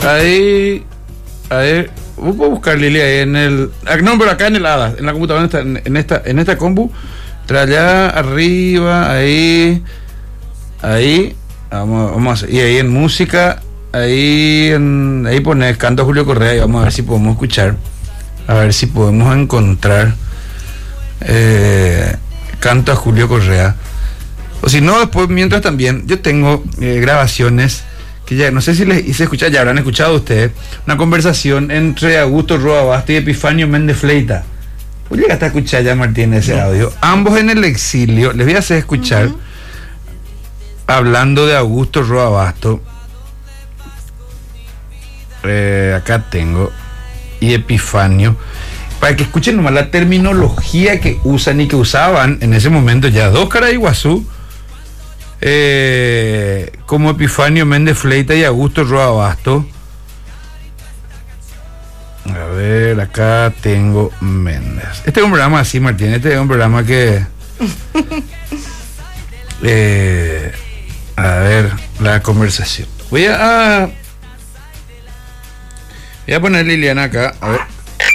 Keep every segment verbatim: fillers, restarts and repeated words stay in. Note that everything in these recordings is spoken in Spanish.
ahí, ahí, vos podés buscar, Lili, ahí en el, no, pero acá en el A D A, en la computadora, en esta, en esta, en esta compu, tra allá arriba, ahí, ahí, vamos, vamos a, y ahí en música, ahí, en, ahí pones Canto a Julio Correa y vamos a ver si podemos escuchar, a ver si podemos encontrar eh, Canto a Julio Correa. O si no, después, mientras también, yo tengo eh, grabaciones que ya, no sé si les hice escuchar, ya habrán escuchado ustedes, una conversación entre Augusto Roa Basto y Epifanio Méndez Fleita. ¿Vos llegaste a escuchar ya, Martín, ese no. audio? Ambos en el exilio, les voy a hacer escuchar, uh-huh. hablando de Augusto Roa Basto, eh, acá tengo, y Epifanio, para que escuchen nomás la terminología que usan y que usaban en ese momento ya dos Caraiguazú, eh, como Epifanio Méndez Fleita y Augusto Roa Basto. A ver, acá tengo Méndez. Este es un programa así, Martín, este es un programa que eh, a ver, la conversación. Voy a, a voy a poner Liliana acá, a ver.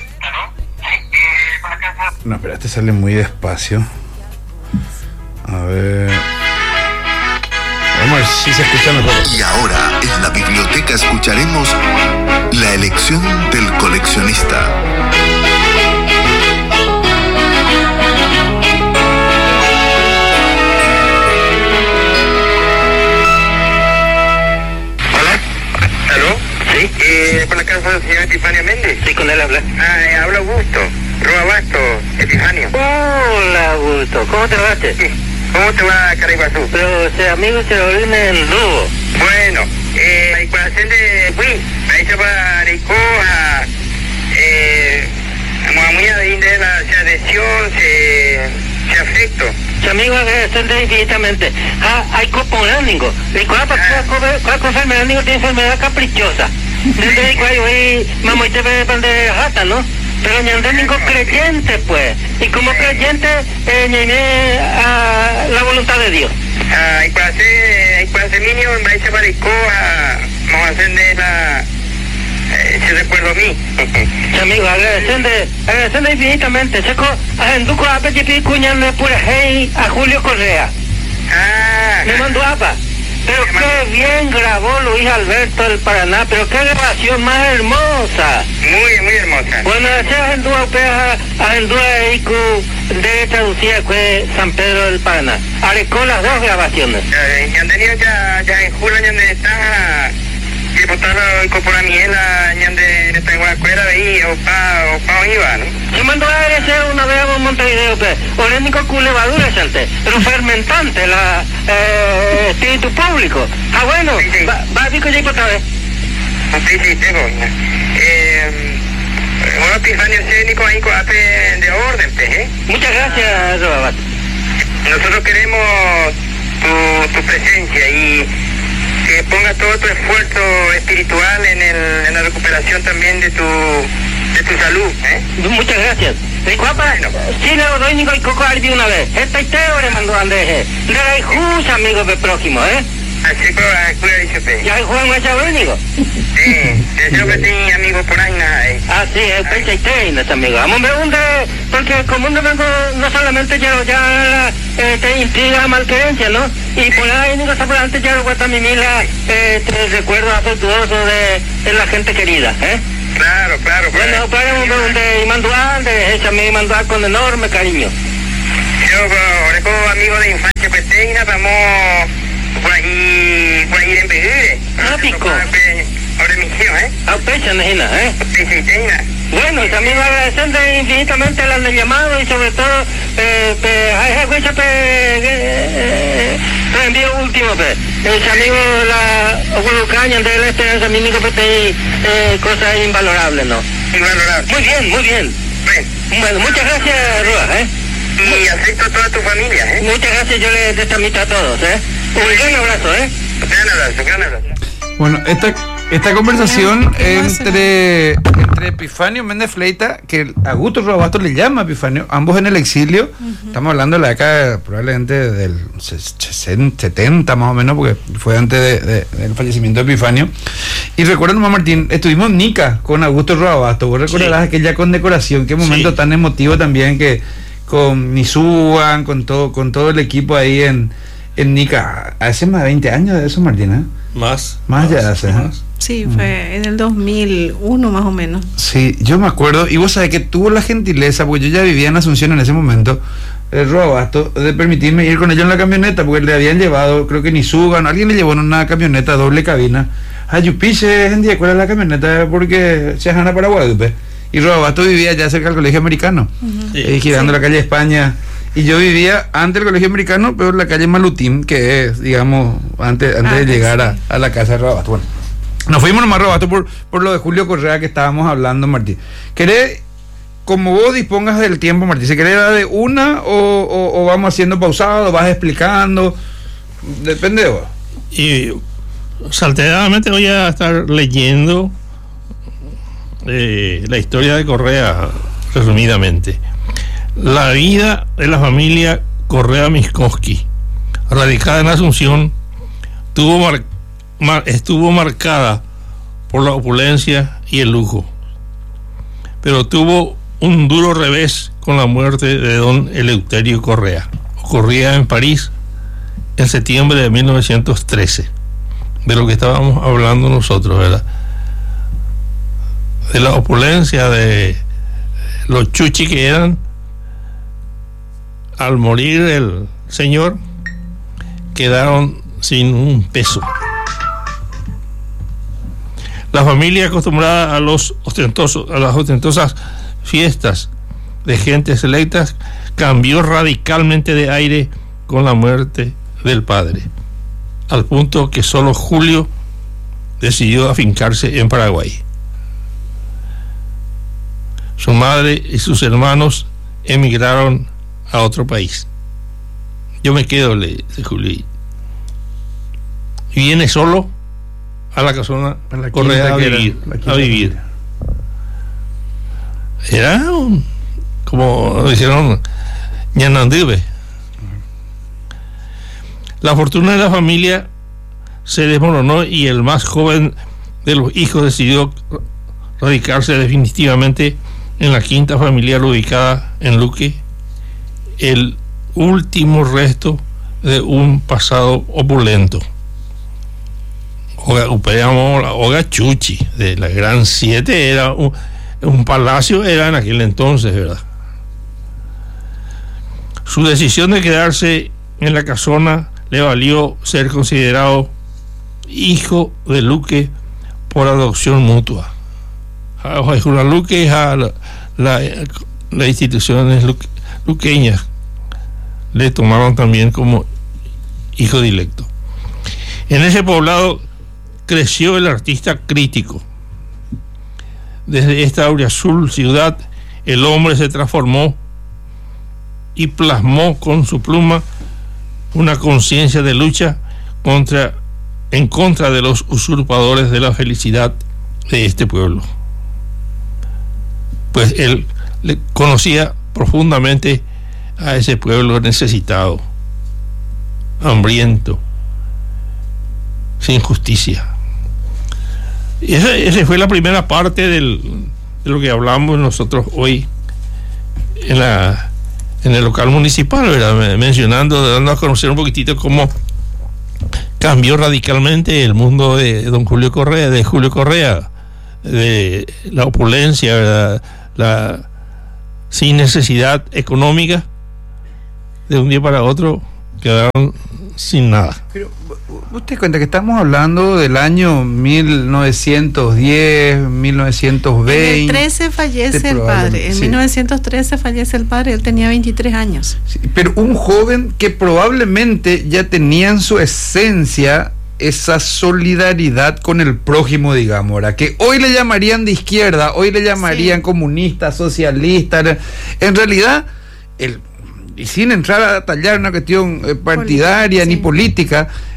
No, espera, este sale muy despacio. A ver. Vamos a ver si se escucha mejor. Y ahora en la biblioteca escucharemos la elección del coleccionista. Hola. ¿Aló? Sí. Eh, ¿Con la casa del señor Epifanio Méndez? Sí, con él habla. Ah, eh, habla Augusto. Roa Basto, Epifanio. Hola, Augusto. ¿Cómo te va? Sí. ¿Cómo te va, Caraiguazú? Pero ese amigo se lo viene en Lugo. Bueno, eh, la ecuación de Fui, me dice para Ricoja, eh, a muy de la se adhesión, se, se afecto. Su amigo agradecente infinitamente. Ah, hay coponánico. Ricoja, ¿cuál cosa enfermedad tiene enfermedad caprichosa? Desde ahí, ahí, mamá, y te ve de jata, ¿no? Pero ñandénico creyente, pues. Y como creyente, eh, ñañé a la voluntad de Dios. Ah, y para hacer, y para hacer niño, en vez de Baricoa, vamos a hacer de la... Ese recuerdo a mí. Sí, amigo, agradecende, agradecende infinitamente. Seco, a Enduco, a Pechipi, cuñarle pura hey a Julio Correa. Ah. Me mandó apa. Pero qué bien grabó Luis Alberto del Paraná, pero qué grabación más hermosa. Muy, muy hermosa. Bueno, ese Ajendúa, Ajendúa Iku, de traducida fue San Pedro del Paraná. Arecó las dos grabaciones. Ya han tenido ya, ya en julio, ya está, que botaron y comprar miela, ya de esta guacuera de ahí, o pa, o pa, iba, ¿no? Se mandó a ese una vez a Montevideo, pues, orénico con levadura, gente, pero fermentante, la, eh, espíritu público. Ah, bueno, sí, sí. va, va a pico ya otra vez. Sí, sí, tengo. Eh, bueno, Epifanio escénico ahí con de orden, pues, ¿eh? Muchas gracias, Robabat. Nosotros queremos tu, tu presencia y que pongas todo tu esfuerzo espiritual en, el, en la recuperación también de tu de tu salud, ¿eh? Muchas gracias. Y guapa, sí le doy ni coco al una vez. Esta y te le mandó a Andrés. Le doy jus, amigos del próximo, ¿eh? Así que cuida dicho pe. Ya Juan me echa único. Sí, yo que tenía amigos por ahí nada, ¿eh? Ah, sí, es pecha y te, nuestro amigo. Vamos me hunde, porque como no vengo, no solamente ya, ya eh, te intriga malquerencia, ¿no? Y por ahí ni cosa por antes ya lo cuesta mi mila, eh, te recuerdo afectuoso de, de la gente querida, ¿eh? Claro, claro, claro. Bueno, podemos de Imanduán, de esa me Imanduán con enorme cariño. Yo, ahora como amigo de infancia pequeña, vamos por ahí, por ahí en Peguire. Ah, pico. Ahora misión, ¿eh? Ah, pecha, Nejina, ¿eh? Sí, sí, tenga. Bueno, y también agradecerte infinitamente las del llamado y sobre todo, eh, pe, a esa fecha, pe, eh, te envío último, pe. Ese amigo, la Oculucaña, de la esperanza, mi amigo, pe, eh, cosas invalorables, ¿no? Invalorables. Muy bien, muy bien. Bien. Bueno, muchas gracias, Rua, ¿eh? Y acepto a toda tu familia, ¿eh? Muchas gracias, yo les transmito a todos, ¿eh? Un gran abrazo, ¿eh? Gran abrazo, gran abrazo. Bueno, esta, esta conversación entre, entre entre Epifanio Méndez Fleita, que Augusto Robasto le llama Epifanio, ambos en el exilio. Uh-huh. Estamos hablando de la década probablemente del setenta más o menos, porque fue antes de, de, del fallecimiento de Epifanio. Y recuerdo, nomás, Martín, estuvimos en Nica con Augusto Robasto. Vos recordarás sí. aquella condecoración, qué momento sí. tan emotivo también, que con Nisugan, con todo, con todo el equipo ahí en, en Nica. Hace más de veinte años de eso, Martín, ¿eh? Más. Más, más ya hace, más. ¿eh? Sí, fue en el dos mil uno más o menos. Sí, yo me acuerdo, y vos sabés que tuvo la gentileza, porque yo ya vivía en Asunción en ese momento, el Robasto, de permitirme ir con ellos en la camioneta, porque le habían llevado, creo que Nisugan, alguien le llevó en una camioneta doble cabina a Yupiche, en día, ¿cuál es la camioneta? Porque se jana para Guadalupe. Y Robasto vivía allá cerca del Colegio Americano, uh-huh. eh, girando sí. la calle España. Y yo vivía antes del Colegio Americano, pero en la calle Malutín, que es, digamos, antes, antes ah, de llegar sí. a, a la casa de Robasto. Bueno, nos fuimos nomás, Robasto, por, por lo de Julio Correa que estábamos hablando, Martín. ¿Querés, como vos dispongas del tiempo, Martín, si querés dar de una o, o, o vamos haciendo pausado, vas explicando? Depende de vos. Y salteadamente voy a estar leyendo eh, la historia de Correa, resumidamente. La vida de la familia Correa Miskovsky, radicada en Asunción, tuvo mar, mar, estuvo marcada por la opulencia y el lujo, pero tuvo un duro revés con la muerte de don Eleuterio Correa. Ocurría en París en septiembre de mil novecientos trece, de lo que estábamos hablando nosotros, ¿verdad? De la opulencia, de los chuchi que eran. Al morir el señor, quedaron sin un peso. La familia, acostumbrada a los ostentosos, a las ostentosas fiestas de gentes selectas, cambió radicalmente de aire con la muerte del padre, al punto que solo Julio decidió afincarse en Paraguay. Su madre y sus hermanos emigraron a otro país. Yo me quedo, le dice Julio. Y viene solo a la casona Correa a vivir, a vivir. Era un, como dijeron, ñanandube. La fortuna de la familia se desmoronó y el más joven de los hijos decidió radicarse definitivamente en la quinta familiar ubicada en Luque, el último resto de un pasado opulento. Oga Chuchi, de la Gran Siete, era un, un palacio, era en aquel entonces, ¿verdad? Su decisión de quedarse en la casona le valió ser considerado hijo de Luque por adopción mutua. A Luque, a la, la, las instituciones luque, luqueñas le tomaron también como hijo directo. En ese poblado creció el artista crítico. Desde esta auriazul ciudad, el hombre se transformó y plasmó con su pluma una conciencia de lucha contra, en contra de los usurpadores de la felicidad de este pueblo. Pues él le conocía profundamente a ese pueblo necesitado, hambriento, sin justicia. Y esa, esa fue la primera parte del, de lo que hablamos nosotros hoy en la en el local municipal, ¿verdad? Mencionando, dando a conocer un poquitito cómo cambió radicalmente el mundo de don Julio Correa, de Julio Correa, de la opulencia, ¿verdad? La sin necesidad económica, de un día para otro quedaron sin nada. Pero usted cuenta que estamos hablando del año mil novecientos diez, mil novecientos veinte. En el trece fallece el padre, en sí. mil novecientos trece fallece el padre, él tenía veintitrés años. Sí, pero un joven que probablemente ya tenía en su esencia esa solidaridad con el prójimo, digamos, ¿verdad? Que hoy le llamarían de izquierda, hoy le llamarían sí. comunista, socialista. En realidad, el y sin entrar a tallar una cuestión eh, partidaria política, ni sí. política,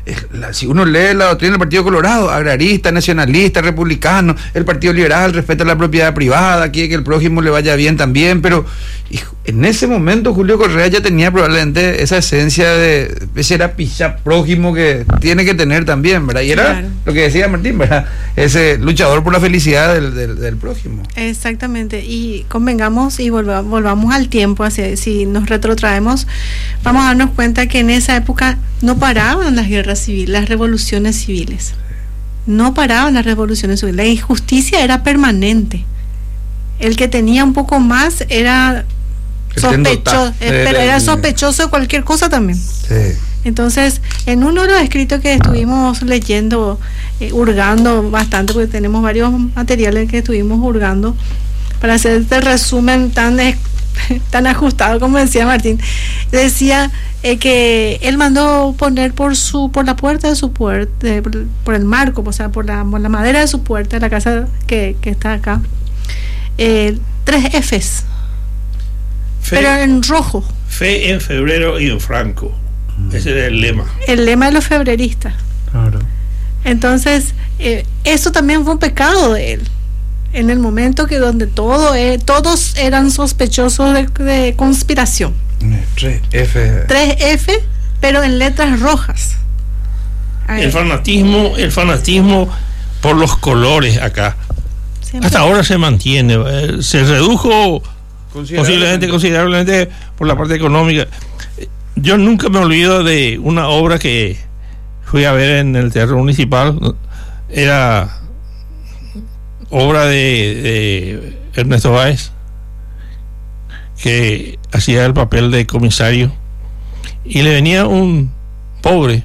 la, si uno lee la doctrina del Partido Colorado, agrarista, nacionalista, republicano, el Partido Liberal respeta la propiedad privada, quiere que el prójimo le vaya bien también, pero hijo, en ese momento Julio Correa ya tenía probablemente esa esencia de ese era picha prójimo que tiene que tener también, ¿verdad? Y era claro. Lo que decía Martín, ¿verdad? Ese luchador por la felicidad del, del, del prójimo. Exactamente, y convengamos y volva, volvamos al tiempo, hacia, si nos retrotraemos, vamos a darnos cuenta que en esa época no paraban las guerras civiles, las revoluciones civiles, no paraban las revoluciones civiles, la injusticia era permanente, el que tenía un poco más era sospechoso, era sospechoso de cualquier cosa también. Sí. Entonces, en uno de los escritos que estuvimos leyendo, eh, hurgando bastante, porque tenemos varios materiales que estuvimos hurgando, para hacer este resumen tan, eh, tan ajustado, como decía Martín, decía eh, que él mandó poner por su por la puerta de su puerta, eh, por, por el marco, o sea, por la, por la madera de su puerta, la casa que, que está acá, eh, tres Fs. Fe, pero en rojo. Fe en febrero y en Franco. Ese era el lema. El lema de los febreristas. Claro. Entonces, eh, eso también fue un pecado de él. En el momento que donde todo eh, todos eran sospechosos de, de conspiración. tres F. tres F, pero en letras rojas. El fanatismo, el fanatismo por los colores acá. Siempre. Hasta ahora se mantiene. Se redujo posiblemente, considerablemente por la parte económica. Yo nunca me olvido de una obra que fui a ver en el Teatro Municipal. Era obra de, de Ernesto Báez, que hacía el papel de comisario, y le venía un pobre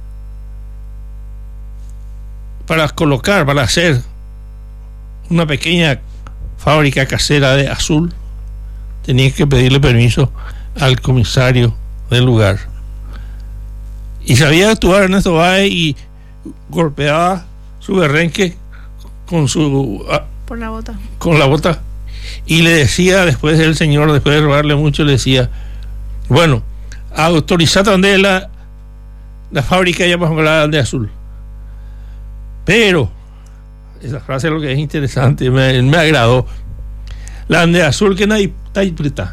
para colocar, para hacer una pequeña fábrica casera de azul. Tenía que pedirle permiso al comisario del lugar, y sabía actuar Ernesto Báez, y golpeaba su berrenque con su por la bota con la bota y le decía después el señor, después de robarle mucho, le decía: bueno, autorizate donde la la fábrica ya vamos a hablar de azul. Pero esa frase es lo que es interesante, me, me agradó. La de azul que nadie está preta.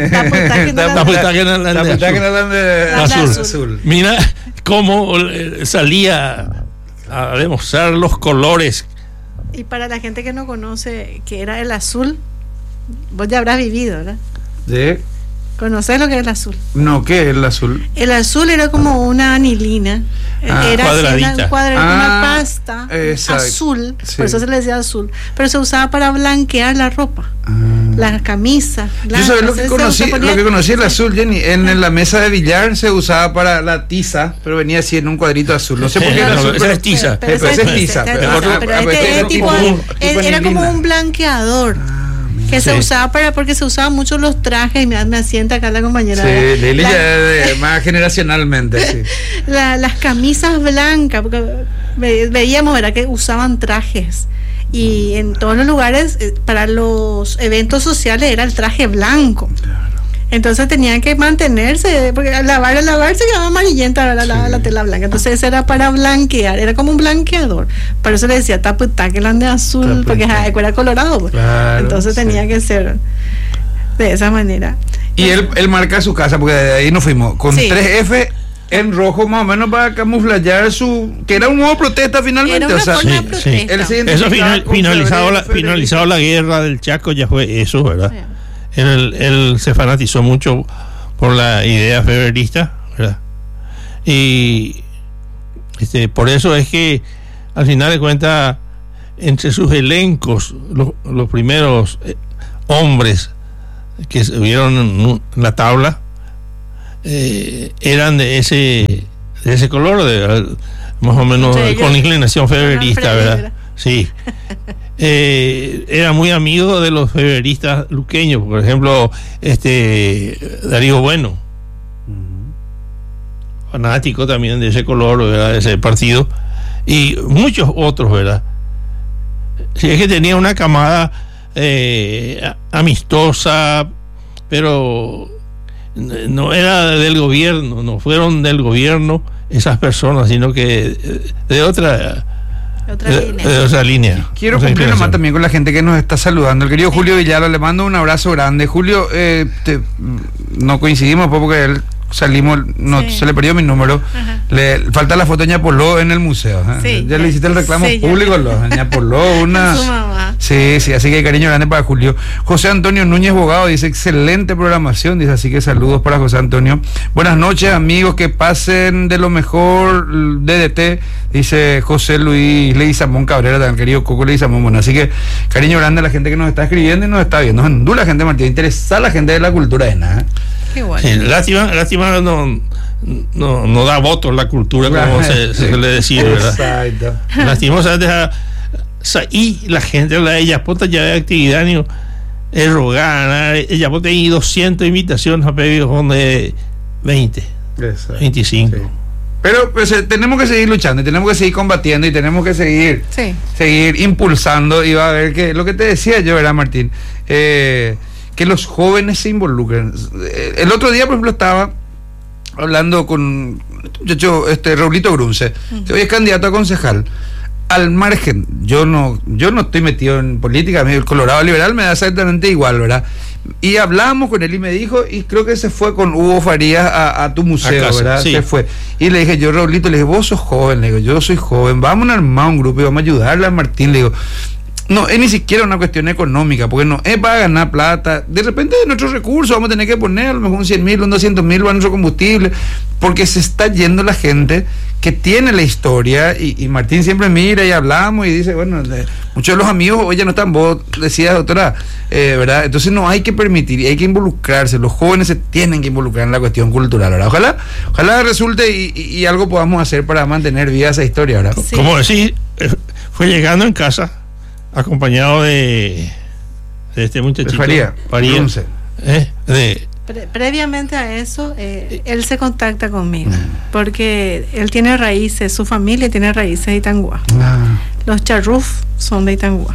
Azul. Mira cómo salía a demostrar los colores. Y para la gente que no conoce que era el azul, vos ya habrás vivido, ¿verdad? ¿De? ¿Conocés lo que es el azul? No, ¿qué es el azul? El azul era como una anilina. Ah, era cuadradita. Una, cuadra, ah, una pasta exacto. azul, sí. Por eso se le decía azul. Pero se usaba para blanquear la ropa, ah. las camisas. Yo sabes lo que conocí, ponía, lo que conocí el azul, Jenny. En, en la mesa de billar se usaba para la tiza, pero venía así en un cuadrito azul. No sé por qué era azul. Esa es tiza. Pero esa es tiza. Pero este tipo era como un blanqueador. Que sí. Se usaba para, porque se usaban mucho los trajes, y me, me asienta acá la compañera. Sí, Lili ya de, más generacionalmente, sí. La, las camisas blancas, porque ve, veíamos, ¿verdad?, que usaban trajes. Y en todos los lugares, para los eventos sociales, era el traje blanco. Claro. Entonces tenían que mantenerse, porque al lavar, al lavar se quedaba amarillenta la, la, sí. la tela blanca. Entonces era para blanquear, era como un blanqueador. Por eso le decía taputá, que de azul, taputá. Porque era colorado. Pues. Claro, entonces sí. tenía que ser de esa manera. Y él, él marca su casa, porque de ahí nos fuimos, con sí. tres F en rojo, más o menos para camuflar su, que era un nuevo protesta finalmente. Era una o sea, sí, protesta. Sí. Eso final, finalizado, la, finalizado la guerra del Chaco, ya fue eso, ¿verdad? Sí. Él, él se fanatizó mucho por la idea febrerista, ¿verdad? Y este, por eso es que al final de cuentas, entre sus elencos, los, los primeros eh, hombres que subieron en la tabla eh, eran de ese de ese color, de, más o menos sí, con inclinación febrerista, ¿verdad? Sí. Eh, era muy amigo de los febreristas luqueños, por ejemplo, este Darío Bueno, uh-huh. fanático también de ese color, ¿verdad?, de ese partido, y muchos otros, ¿verdad? Sí, es que tenía una camada eh, amistosa, pero no era del gobierno, no fueron del gobierno esas personas, sino que de otra Otra de, línea. de otra línea. Quiero otra cumplir nomás inclinación. también con la gente que nos está saludando. El querido Julio Villalba, le mando un abrazo grande. Julio, eh, te- no coincidimos pues, porque él salimos, no, Sí. se le perdió mi número. Ajá. Le falta la foto de Ñapoló en el museo. ¿eh? Sí, ya ya- le hiciste el reclamo sí, ya. público, lo, Ñapoló, una. Su mamá. Sí, sí, así que cariño grande para Julio. José Antonio Núñez Bogado dice, excelente programación, dice, así que saludos para José Antonio. Buenas noches, amigos, que pasen de lo mejor D D T, dice José Luis Leguizamón Cabrera, tan querido Coco Leguizamón. Bueno, así que cariño grande a la gente que nos está escribiendo y nos está viendo. Nos endula la gente, Martín, interesa la gente de la cultura de nada. Qué bueno. Sí, lástima, lástima no, no, no da votos la cultura, como se, se suele decir, ¿verdad? Exacto. Lastimosamente, ah, o sea, y la gente habla de ella, puta, ya de actividad, ni es rogar, ella puta, y doscientas invitaciones a pedir de veinte, Exacto. veinticinco. Sí. Pero pues, eh, tenemos que seguir luchando y tenemos que seguir combatiendo y tenemos que seguir Sí. seguir impulsando y va a ver que lo que te decía yo, ¿verdad, Martín? Eh, que los jóvenes se involucren. Eh, El otro día, por ejemplo, estaba hablando con este muchacho, este Raulito Grunce, que hoy es candidato a concejal. Al margen, yo no, yo no estoy metido en política, a mí el Colorado Liberal me da exactamente igual, ¿verdad? Y hablamos con él y me dijo, y creo que se fue con Hugo Farías a, a tu museo, A casa, ¿verdad? sí. Se fue. Y le dije, yo, Raulito, le dije, vos sos joven, le digo, yo soy joven, vamos a armar un grupo y vamos a ayudarle a Martín, le digo. No, es ni siquiera una cuestión económica, porque no es para ganar plata. De repente de nuestros recursos vamos a tener que poner a lo mejor un cien mil, un doscientos mil para nuestro combustible, porque se está yendo la gente que tiene la historia, y, y Martín siempre mira y hablamos y dice, bueno, de- muchos de los amigos hoy ya no están, vos decías, doctora, eh, ¿verdad? Entonces no hay que permitir, y hay que involucrarse, los jóvenes se tienen que involucrar en la cuestión cultural, ¿verdad? Ojalá, ojalá resulte y, y- y algo podamos hacer para mantener viva esa historia, ¿verdad? Sí. Como decís, eh, fue llegando en casa acompañado de, de este muchachito Faría, Faría, Grunce. eh, de, Pre- previamente a eso, eh, él se contacta conmigo, porque él tiene raíces, su familia tiene raíces de Itangua. Ah, Los Charruf son de Itangua.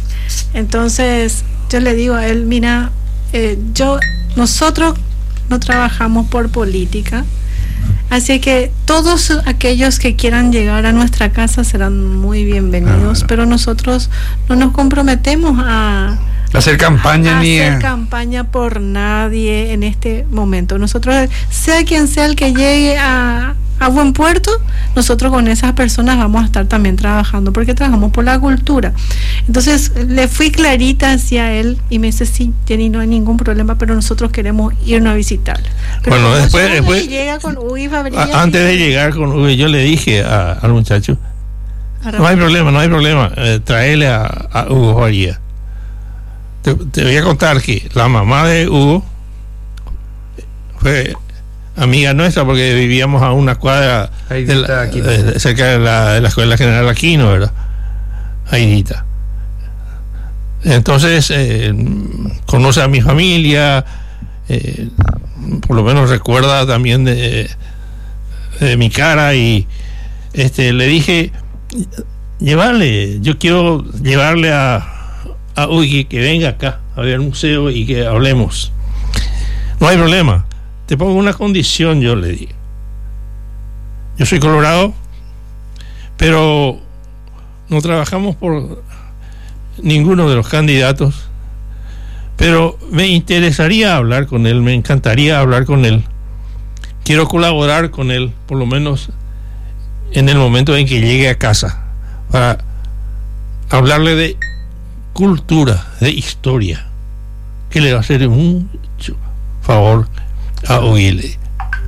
Entonces, yo le digo a él, mira, eh, yo, nosotros no trabajamos por política, así que todos aquellos que quieran llegar a nuestra casa serán muy bienvenidos, Ah, bueno. pero nosotros no nos comprometemos a hacer campaña a ni hacer a- campaña por nadie en este momento. Nosotros, sea quien sea el que llegue a, a buen puerto, nosotros con esas personas vamos a estar también trabajando, porque trabajamos por la cultura. Entonces le fui clarita hacia él y me dice, sí, Jenny, no hay ningún problema, pero nosotros queremos irnos a visitar. Pero Bueno, como después- solo después- llega con Uy Fabrías a- antes y- de llegar con Uwe, yo le dije a- al muchacho, Ahora- no hay problema, no hay problema, eh, traele a, a Hugo Faría. Te, te voy a contar que la mamá de Hugo fue amiga nuestra porque vivíamos a una cuadra Ahí de la- está Aquino. de- cerca de la, de la Escuela General Aquino, ¿verdad? Aidita. Entonces, eh, conoce a mi familia, eh, por lo menos recuerda también de, de mi cara, y este le dije, llevarle, yo quiero llevarle a, a Ugi que venga acá a ver el museo y que hablemos. No hay problema, te pongo una condición, yo le digo. Yo soy colorado, pero no trabajamos por ninguno de los candidatos, pero me interesaría hablar con él, me encantaría hablar con él. Quiero colaborar con él, por lo menos en el momento en que llegue a casa, para hablarle de cultura, de historia, que le va a hacer mucho favor a oírle.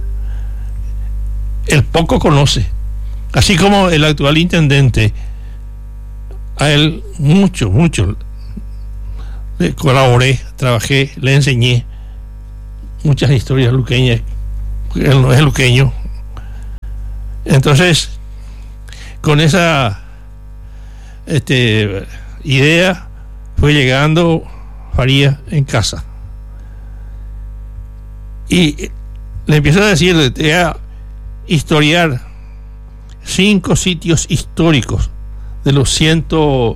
Él poco conoce, así como el actual intendente, a él mucho, mucho le colaboré, trabajé, le enseñé muchas historias luqueñas, porque él no es luqueño. Entonces, con esa este, idea fue llegando Faría en casa, y le empiezo a decirle, te voy a historiar cinco sitios históricos de los ciento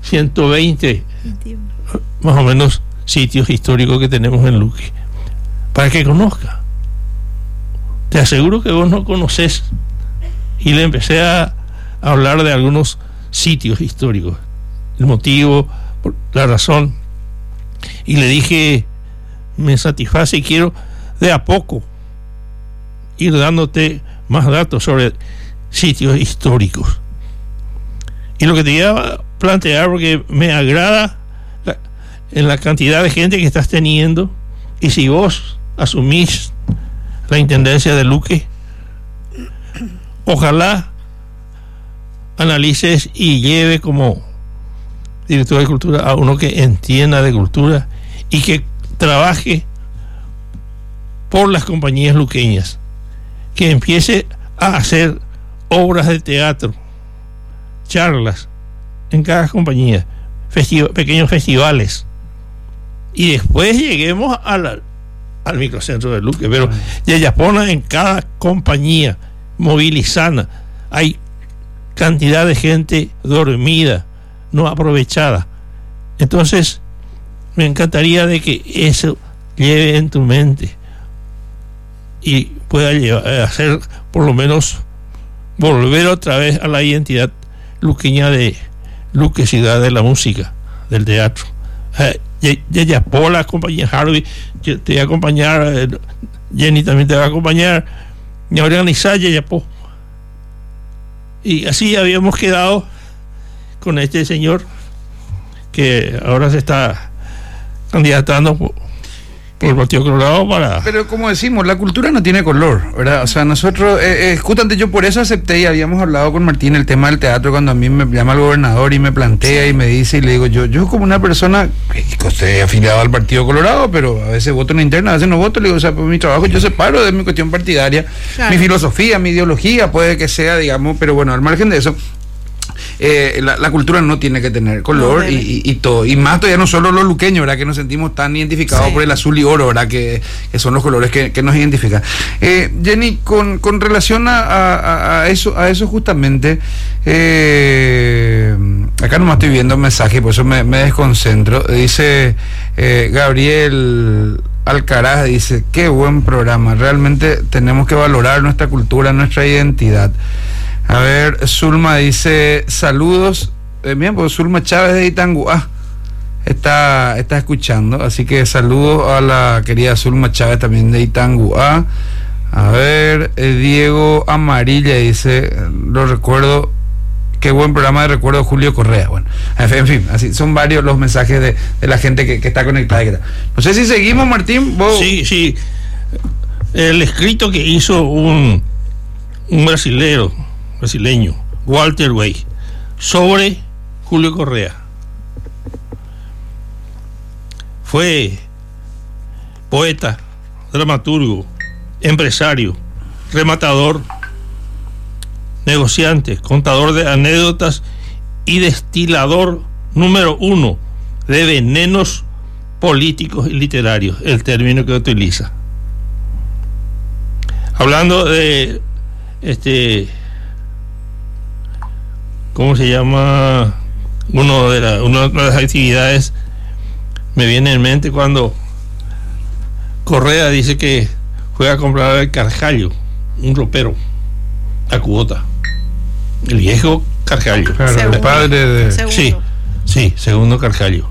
veinte más o menos sitios históricos que tenemos en Luque. para que conozca. Te aseguro que vos no conoces. Y le empecé a, a hablar de algunos sitios históricos, el motivo, la razón, y le dije, me satisface y quiero de a poco ir dándote más datos sobre sitios históricos. Y lo que te iba a plantear, porque me agrada la, en la cantidad de gente que estás teniendo, y si vos asumís la intendencia de Luque, ojalá analices y lleve como director de cultura a uno que entienda de cultura y que trabaje por las compañías luqueñas, que empiece a hacer obras de teatro, charlas en cada compañía, festiv- pequeños festivales, y después lleguemos a la, al microcentro de Luque, pero Yayapona en cada compañía movilizana. Hay cantidad de gente dormida, no aprovechada. Entonces me encantaría de que eso lleve en tu mente y pueda llevar, hacer por lo menos volver otra vez a la identidad luqueña de Luque, ciudad de la música, del teatro. Ella por la compañía Harvey, te voy a acompañar, Jenny también te va a acompañar, y organizar Yayapo. Y así habíamos quedado con este señor que ahora se está candidatando por, por el Partido Colorado para... Pero como decimos, la cultura no tiene color, ¿verdad? O sea, nosotros, eh, eh, justamente yo por eso acepté, y habíamos hablado con Martín el tema del teatro, cuando a mí me llama el gobernador y me plantea y me dice, y le digo, yo yo como una persona que estoy afiliado al Partido Colorado, pero a veces voto en la interna, a veces no voto, le digo, o sea, por mi trabajo yo separo de mi cuestión partidaria, claro, mi filosofía, mi ideología, puede que sea, digamos, pero bueno, al margen de eso, Eh, la, la cultura no tiene que tener color, no, y, y, y todo, y más todavía no solo los luqueños, ¿verdad? Que nos sentimos tan identificados, sí, por el azul y oro, ¿verdad? Que, que son los colores que, que nos identifican. eh, Jenny, con, con relación a, a, a eso a eso justamente, eh, acá nomás estoy viendo un mensaje, por eso me, me desconcentro. Dice eh, Gabriel Alcaraz, dice, qué buen programa, realmente tenemos que valorar nuestra cultura, nuestra identidad. A ver, Zulma dice, saludos, eh, bien, pues Zulma Chávez de Itanguá está, está escuchando, así que saludos a la querida Zulma Chávez también de Itanguá. A ver, eh, Diego Amarilla dice, lo recuerdo, qué buen programa de recuerdo de Julio Correa. Bueno, en fin, así son varios los mensajes de, de la gente que, que está conectada. No sé si seguimos, Martín. ¿Vos? Sí, sí, el escrito que hizo un, un brasilero brasileño, Walter Way, sobre Julio Correa. Fue poeta, dramaturgo, empresario, rematador, negociante, contador de anécdotas y destilador número uno de venenos políticos y literarios, el término que utiliza. Hablando de este, ¿cómo se llama? Uno de la, una de las actividades me viene en mente cuando Correa dice que fue a comprar el Carjallo, un ropero, a Cubota, el viejo Carjallo, claro, el padre de... Segundo. Sí, sí, segundo Carjallo.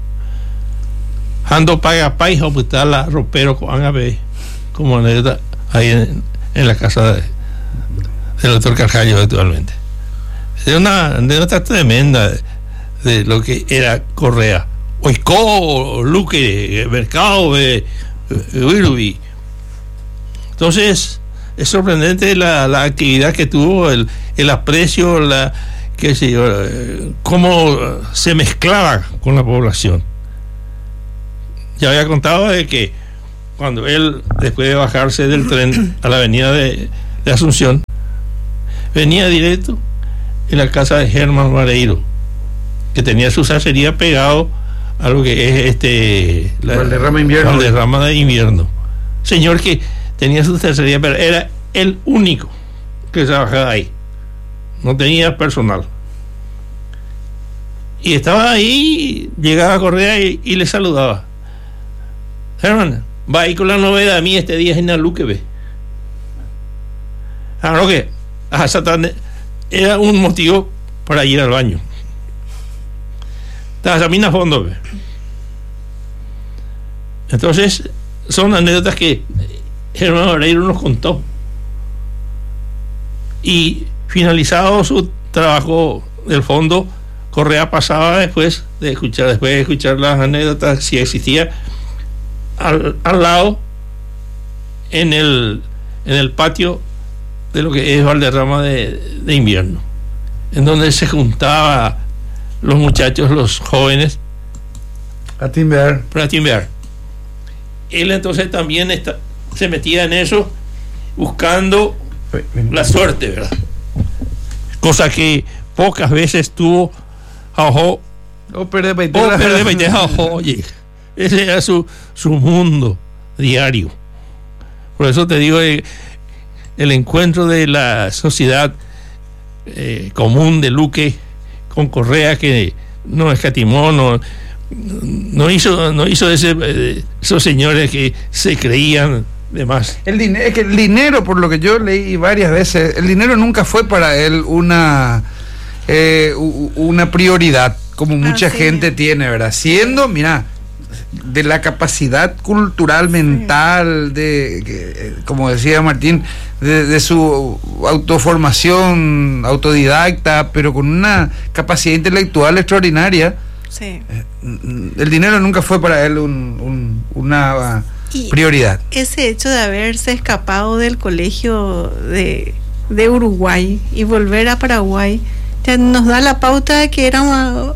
Ando paga paija pues la ropero con a ver como anécdota ahí en, en la casa de, del doctor Carjallo actualmente. Es una anécdota tremenda de, de lo que era Correa. Oiscó, Luque, Mercado, Urubi. Entonces es sorprendente la, la actividad que tuvo, el, el aprecio, la, qué sé yo, cómo se mezclaba con la población. Ya había contado de que cuando él, después de bajarse del tren a la avenida de, de Asunción, venía directo en la casa de Germán Mareiro, que tenía su sacería pegado a lo que es este la Valderrama Invierno. Valderrama de Invierno. Señor que tenía su sacería, pero era el único que trabajaba ahí, no tenía personal. Y estaba ahí, llegaba Correa y, y le saludaba. Germán, va ahí con la novedad a mí este día en Naluque ve. Claro que a Satán era un motivo para ir al baño. También a fondo ve. Entonces son anécdotas que Germán Barreiro nos contó. Y finalizado su trabajo del fondo, Correa pasaba después de escuchar después de escuchar las anécdotas, si existía, al, al lado en el en el patio de lo que es Valderrama de, de invierno, en donde se juntaba los muchachos, los jóvenes, A timbear. para timbear. Él entonces también está, se metía en eso buscando la suerte, ¿verdad? Cosa que pocas veces tuvo a ojo. O perder veinte. O perder veinte, oye, ese era su, su mundo diario. Por eso te digo, eh, el encuentro de la sociedad eh, común de Luque con Correa, que no escatimó, no, no hizo, no hizo ese, eh, esos señores que se creían de más. El dinero, es que el dinero, por lo que yo leí varias veces, el dinero nunca fue para él una eh, una prioridad, como mucha Ah, sí. gente tiene, ¿verdad? Siendo, mira, de la capacidad cultural, mental, de, que, como decía Martín, de, de su autoformación autodidacta, pero con una capacidad intelectual extraordinaria. Sí. El dinero nunca fue para él un, un, una Y prioridad. ese hecho de haberse escapado del colegio de, de Uruguay y volver a Paraguay ya nos da la pauta de que era una-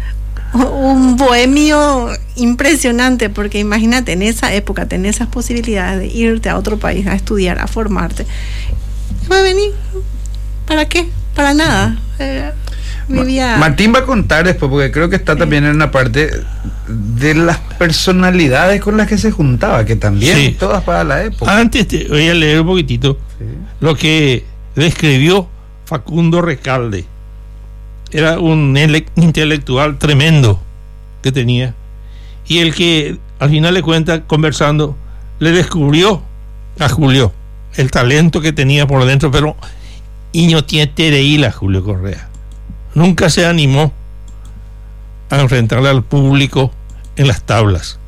un bohemio impresionante, porque imagínate, en esa época tener esas posibilidades de irte a otro país a estudiar, a formarte. ¿Va a venir? ¿Para qué? Para nada. Eh, vivía... Martín va a contar después, porque creo que está también en una parte de las personalidades con las que se juntaba, que también Sí. todas para la época. Antes te voy a leer un poquitito Sí. lo que describió Facundo Recalde. Era un ele- intelectual tremendo que tenía, y el que al final de cuentas, conversando, le descubrió a Julio el talento que tenía por dentro, pero Iño tiene tereíla Julio Correa. Nunca se animó a enfrentarle al público en las tablas,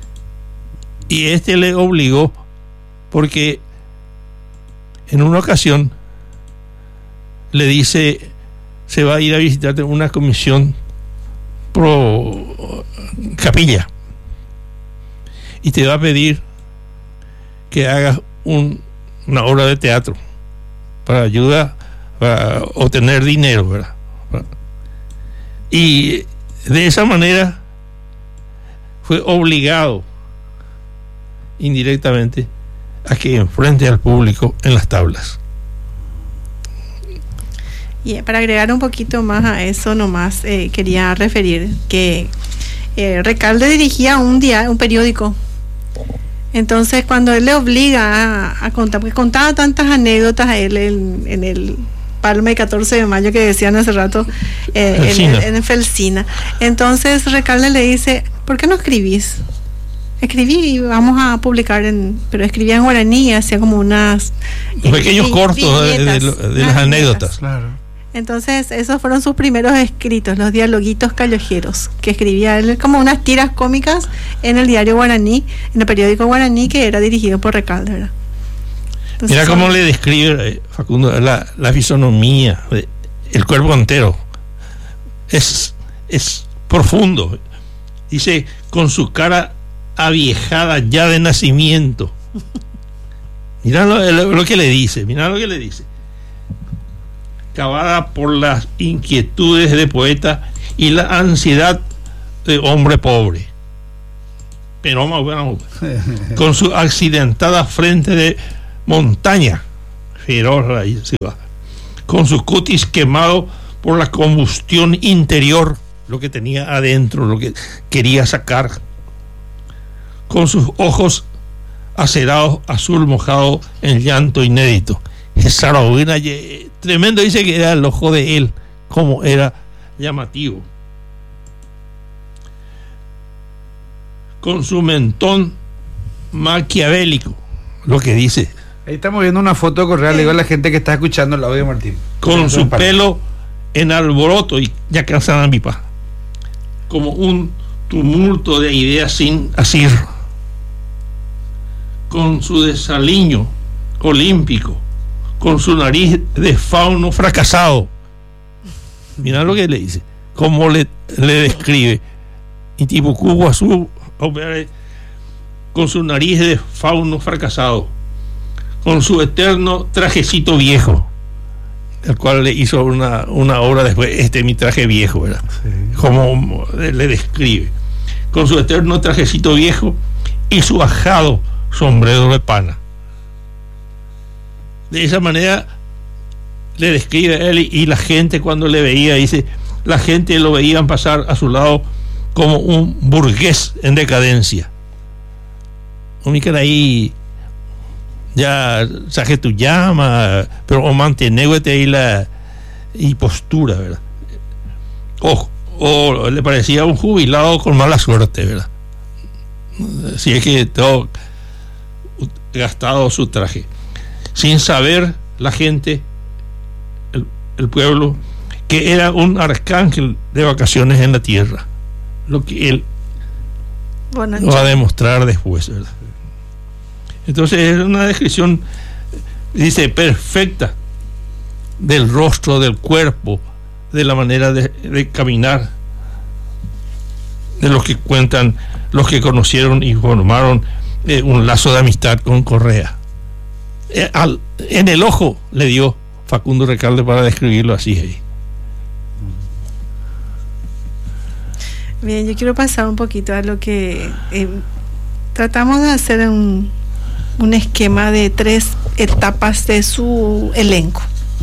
y este le obligó, porque en una ocasión le dice: se va a ir a visitarte una comisión pro capilla y te va a pedir que hagas un, una obra de teatro para ayudar para obtener dinero, ¿verdad? Y de esa manera fue obligado indirectamente a que enfrente al público en las tablas. Y para agregar un poquito más a eso, nomás eh, quería referir que eh, Recalde dirigía un día, un periódico. Entonces, cuando él le obliga a, a contar, porque contaba tantas anécdotas a él en, en el Palma de catorce de mayo que decían hace rato, eh, en, Felsina. en, en Felsina. Entonces, Recalde le dice: ¿por qué no escribís? Escribí y vamos a publicar en, pero escribía en guaraní, hacía como unas eh, Pequeños vi- cortos de, de- viñetas, de unas las viñetas. anécdotas. Claro. Entonces, esos fueron sus primeros escritos, los dialoguitos callejeros, que escribía él como unas tiras cómicas en el diario guaraní, en el periódico guaraní, que era dirigido por Recalde, ¿verdad? Entonces, Mira cómo son- le describe eh, Facundo la, la fisonomía, eh, el cuerpo entero. Es, es profundo. Dice, con su cara aviejada ya de nacimiento. Mira lo, lo- lo que le dice, mira lo que le dice. Cavada por las inquietudes de poeta y la ansiedad de hombre pobre. Pero vamos, vamos, con su accidentada frente de montaña feroz, ahí se va, con su cutis quemado por la combustión interior, lo que tenía adentro, lo que quería sacar, con sus ojos acerados, azul mojado en llanto inédito. Esa rovina ye- tremendo, dice que era el ojo de él, como era llamativo, con su mentón maquiavélico lo que dice. Ahí estamos viendo una foto de Correa, le digo a la gente que está escuchando el audio de Martín. Con su pelo en alboroto y ya cansada mi paz, como un tumulto de ideas sin asir, con su desaliño olímpico, con su nariz de fauno fracasado. Mira lo que le dice, cómo le, le describe. Y tipo cubo azul, con su nariz de fauno fracasado, con su eterno trajecito viejo, el cual le hizo una, una obra después, este es mi traje viejo, ¿verdad? Sí. Como le describe, con su eterno trajecito viejo y su ajado sombrero de pana. De esa manera le describe a él, y, y la gente cuando le veía, dice, la gente lo veían pasar a su lado como un burgués en decadencia. Un que ahí ya saque tu llama, pero o mantenerse ahí la y postura, ¿verdad? O, o le parecía un jubilado con mala suerte, ¿verdad? Si es que todo gastado su traje, sin saber la gente, el, el pueblo, que era un arcángel de vacaciones en la tierra, lo que él bueno, va a demostrar después, ¿verdad? Entonces es una descripción, dice, perfecta del rostro, del cuerpo, de la manera de, de caminar, de los que cuentan, los que conocieron y formaron eh, un lazo de amistad con Correa. Eh, al, en el ojo le dio Facundo Recalde para describirlo así. Eh. Bien, yo quiero pasar un poquito a lo que eh, tratamos de hacer un, un esquema de tres etapas de su elenco.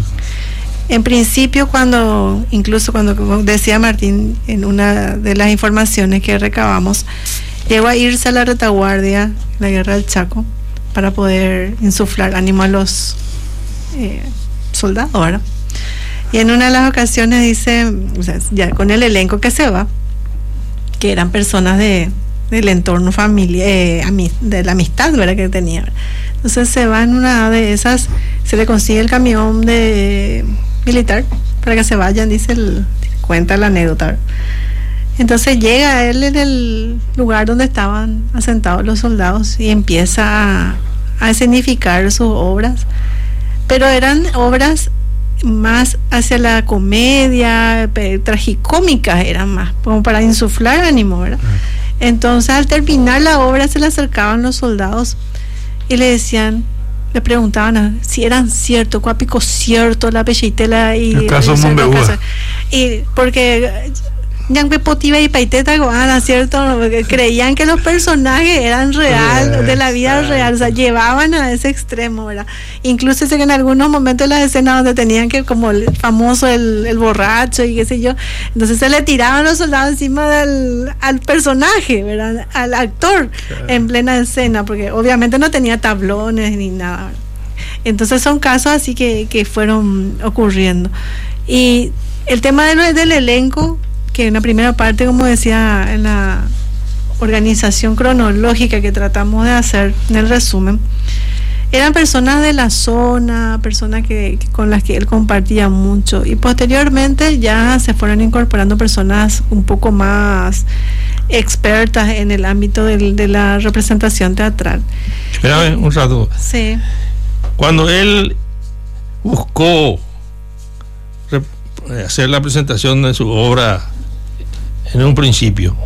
En principio, cuando, incluso cuando, como decía Martín, en una de las informaciones que recabamos, llegó a irse a la retaguardia, la guerra del Chaco, para poder insuflar ánimo a los eh, soldados, ¿verdad? Y en una de las ocasiones dice, o sea, ya con el elenco que se va, que eran personas de, del entorno familiar, eh, de la amistad, ¿verdad?, que tenía. Entonces se va en una de esas, se le consigue el camión de militar para que se vayan, dice el, cuenta la anécdota. Entonces llega él en el lugar donde estaban asentados los soldados y empieza a, a escenificar sus obras, pero eran obras más hacia la comedia, tragicómicas eran más, como para insuflar ánimo, ¿verdad? Entonces al terminar la obra se le acercaban los soldados y le decían, le preguntaban a, si eran cierto, cuápico cierto, la pechitela y el caso Monbeúa. Y porque Ñanque Potiva y Paiteta Goana, ¿cierto? Creían que los personajes eran real, de la vida real, o sea, llevaban a ese extremo, ¿verdad? Incluso sé que en algunos momentos las escenas donde tenían que, como el famoso, el, el borracho y qué sé yo, entonces se le tiraban los soldados encima del al personaje, ¿verdad? Al actor, claro, en plena escena, porque obviamente no tenía tablones ni nada, ¿verdad? Entonces son casos así que, que fueron ocurriendo. Y el tema de lo, del elenco, que en la primera parte, como decía, en la organización cronológica que tratamos de hacer en el resumen, eran personas de la zona, personas que, que con las que él compartía mucho, y posteriormente ya se fueron incorporando personas un poco más expertas en el ámbito del, de la representación teatral. Espérame un rato. Sí. Cuando él buscó hacer la presentación de su obra en un principio,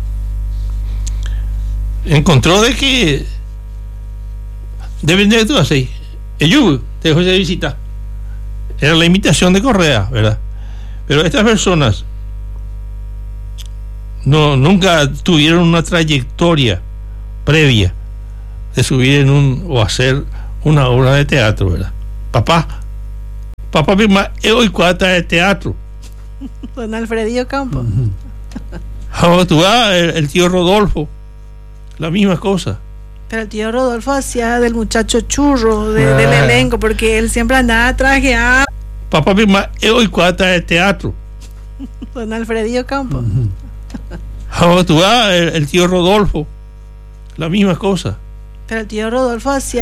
encontró de que depende de tú así, ellos te dejó de visita, era la invitación de Correa, ¿verdad? Pero estas personas no nunca tuvieron una trayectoria previa de subir en un o hacer una obra de teatro, ¿verdad? Papá papá misma hoy cuata de teatro, don Alfredillo Campos. Uh-huh. Ahora tú vas, el, el tío Rodolfo, la misma cosa. Pero el tío Rodolfo hacía del muchacho churro de, ah. del elenco, porque él siempre andaba trajeado. Papá misma hoy cuata de teatro, don Alfredillo Campos. Uh-huh. Ahora tú vas, el, el tío Rodolfo, la misma cosa. Pero el tío Rodolfo hacía